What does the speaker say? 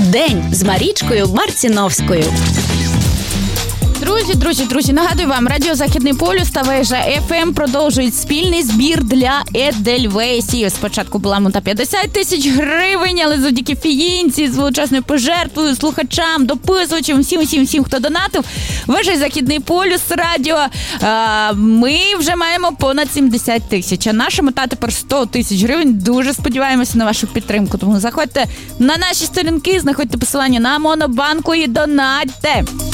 День з Марічкою Марціновською. Друзі, нагадую вам, Радіо Західний полюс та Вежа ФМ продовжують спільний збір для Едельвейсів. Спочатку була мета 50 тисяч гривень, але завдяки фіїнці з величезною пожертвою, слухачам, дописувачам, всім, хто донатив, Вежа Західний полюс, радіо, ми вже маємо понад 70 тисяч. А наша мета тепер 100 тисяч гривень. Дуже сподіваємося на вашу підтримку. Тому заходьте на наші сторінки, знаходьте посилання на Монобанку і донатьте.